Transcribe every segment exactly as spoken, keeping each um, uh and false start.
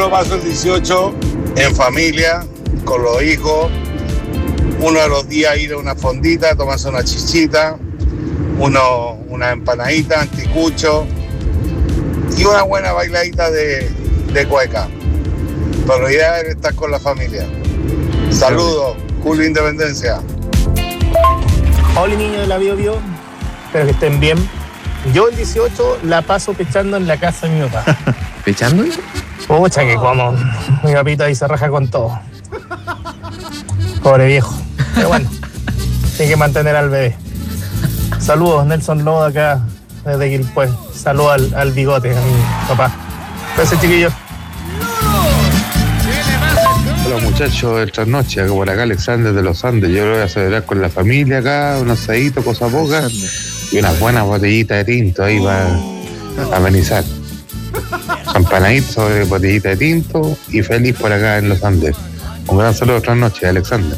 lo paso el dieciocho en familia, con los hijos. Uno de los días ir a una fondita, tomarse una chichita, uno, una empanadita, anticucho y una buena bailadita de, de cueca. Pero la idea es estar con la familia. Saludos, Julio Independencia. Hola niños de la Bio Bio, espero que estén bien. Yo el dieciocho la paso pechando en la casa de mi papá. ¿Pechando? Pucha que como mi papito ahí se raja con todo. Pobre viejo. Pero bueno, hay que mantener al bebé. Saludos, Nelson Lobo acá desde Quilpué. Saludos al, al bigote, a mi papá. Gracias, chiquillos. Hola muchachos del trasnoche, acá por acá Alexander de los Andes. Yo lo voy a celebrar con la familia acá, un asadito, cosa poca y unas buenas botellitas de tinto ahí para amenizar. Campanaditos sobre botellita de tinto y feliz por acá en los Andes. Un gran saludo de trasnoche, Alexander.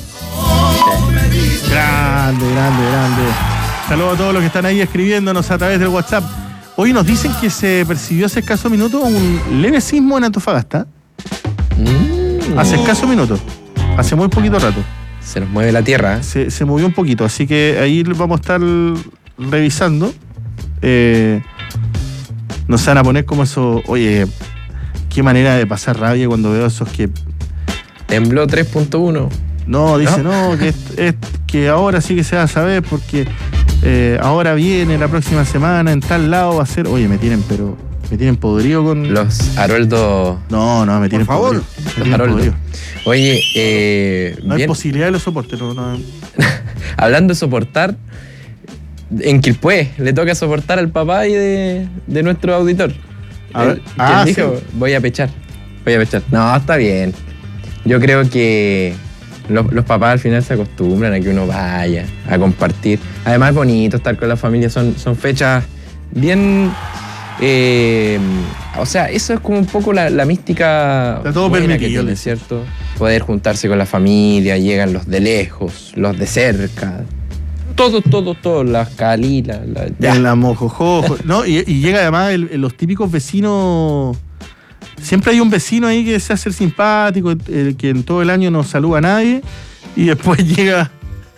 Grande, grande, grande. Saludos a todos los que están ahí escribiéndonos a través del WhatsApp. Hoy nos dicen que se percibió hace escaso minuto un leve sismo en Antofagasta. Mm. Hace escaso minuto. Hace muy poquito rato. Se nos mueve la tierra. ¿eh? Se, se movió un poquito, así que ahí vamos a estar revisando. Eh, nos van a poner como eso. Oye, qué manera de pasar rabia cuando veo esos que. Tembló tres punto uno. No, dice, no, no que, es, es, que ahora sí que se va a saber porque eh, ahora viene la próxima semana en tal lado va a ser. Oye, me tienen, pero. Me tienen podrido con. Los Haroldo. No, no, me tienen por favor. Podrido. Los Haroldo. Podrido. Oye, eh. No bien. hay posibilidad de los soportes, no, no. Hablando de soportar, en Quilpué le toca soportar al papá y de, de nuestro auditor. A ver. Él, Ah, dijo, sí. voy a pechar. Voy a pechar. No, está bien. Yo creo que los, los papás al final se acostumbran a que uno vaya a compartir. Además es bonito estar con la familia, son, son fechas bien... Eh, o sea, eso es como un poco la, la mística Está todo buena permitido, que tiene, ¿cierto? Poder juntarse con la familia, llegan los de lejos, los de cerca, todos, todos, todos, las calilas, la, ya. La mojojojo, ¿no? Y, y llega además el, el, los típicos vecinos. Siempre hay un vecino ahí que se hace el simpático, el que en todo el año no saluda a nadie y después llega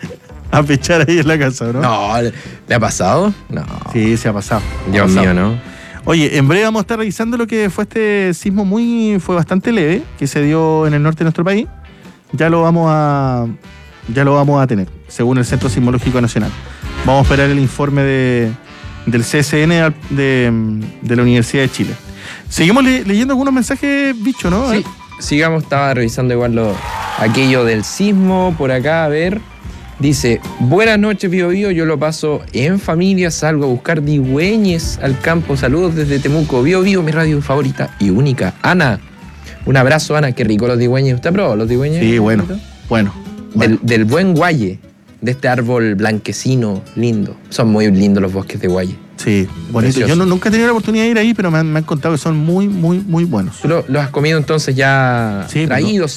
a pechar ahí en la casa, ¿no? No, ¿le ha pasado? No. Sí, se ha pasado. Dios ha pasado. mío, ¿no? Oye, en breve vamos a estar revisando lo que fue este sismo muy, fue bastante leve, que se dio en el norte de nuestro país. Ya lo vamos a, ya lo vamos a tener, según el Centro Sismológico Nacional. Vamos a esperar el informe de, del C S N de, de la Universidad de Chile. Seguimos le, leyendo algunos mensajes, bicho, ¿no? Sí, sigamos, estaba revisando igual lo, aquello del sismo por acá, a ver. Dice, buenas noches, Bio Bio, yo lo paso en familia, salgo a buscar digüeñes al campo. Saludos desde Temuco. Bio Bio, mi radio favorita y única. Ana, un abrazo, Ana, qué rico los digüeñes. ¿Usted probó los digüeñes? Sí, bueno, bueno. Del, del buen guaye, de este árbol blanquecino, lindo. Son muy lindos los bosques de guaye. Sí, bonito. Yo no, nunca he tenido la oportunidad de ir ahí, pero me han, me han contado que son muy, muy, muy buenos. ¿Tú lo, los has comido entonces ya sí, traídos?